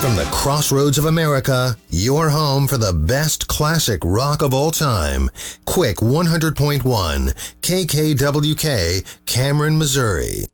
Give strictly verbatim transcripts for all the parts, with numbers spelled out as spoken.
From the crossroads of America, your home for the best classic rock of all time. Quick one hundred point one, K K W K, Cameron, Missouri.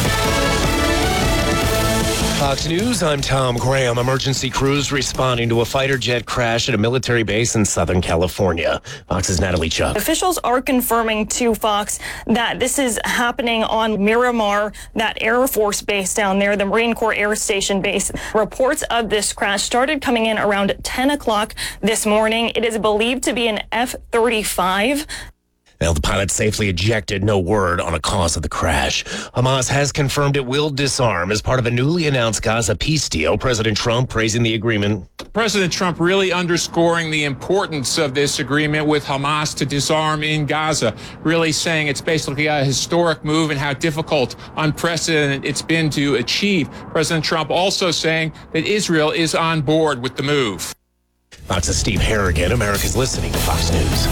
Fox News, I'm Tom Graham. Emergency crews responding to a fighter jet crash at a military base in Southern California. Fox's Natalie Chuck. Officials are confirming to Fox that this is happening on Miramar, that Air Force base down there, the Marine Corps Air Station base. Reports of this crash started coming in around ten o'clock this morning. It is believed to be an F thirty-five. Now, the pilot safely ejected. No word on a cause of the crash. Hamas has confirmed it will disarm as part of a newly announced Gaza peace deal. President Trump praising the agreement. President Trump really underscoring the importance of this agreement with Hamas to disarm in Gaza, really saying it's basically a historic move and how difficult, unprecedented it's been to achieve. President Trump also saying that Israel is on board with the move. Fox's Steve Harrigan. America's listening to Fox News.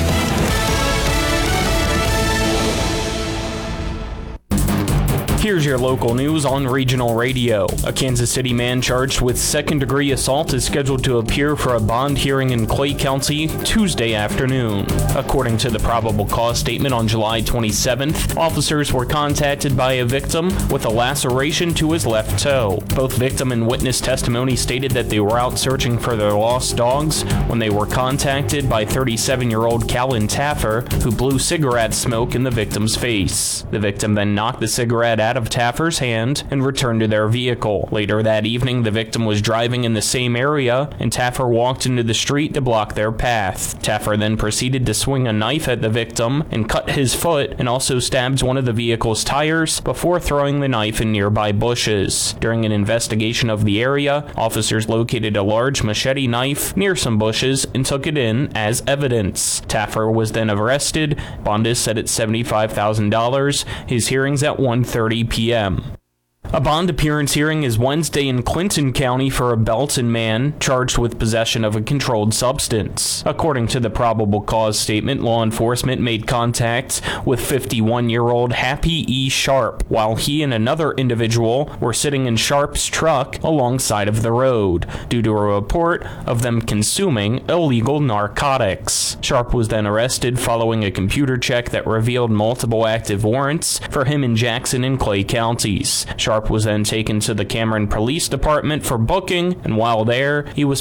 Here's your local news on regional radio. A Kansas City man charged with second-degree assault is scheduled to appear for a bond hearing in Clay County Tuesday afternoon. According to the probable cause statement on July twenty-seventh, officers were contacted by a victim with a laceration to his left toe. Both victim and witness testimony stated that they were out searching for their lost dogs when they were contacted by thirty-seven-year-old Calvin Taffer, who blew cigarette smoke in the victim's face. The victim then knocked the cigarette out of Taffer's hand and returned to their vehicle. Later that evening, the victim was driving in the same area, and Taffer walked into the street to block their path. Taffer then proceeded to swing a knife at the victim and cut his foot, and also stabbed one of the vehicle's tires before throwing the knife in nearby bushes. During an investigation of the area, officers located a large machete knife near some bushes and took it in as evidence. Taffer was then arrested. Bond is set at seventy-five thousand dollars. His hearing's at one thirty p m A bond appearance hearing is Wednesday in Clinton County for a Belton man charged with possession of a controlled substance. According to the probable cause statement, law enforcement made contact with fifty-one-year-old Happy E. Sharp while he and another individual were sitting in Sharp's truck alongside of the road, due to a report of them consuming illegal narcotics. Sharp was then arrested following a computer check that revealed multiple active warrants for him in Jackson and Clay counties. Sharp was then taken to the Cameron Police Department for booking, and while there, he was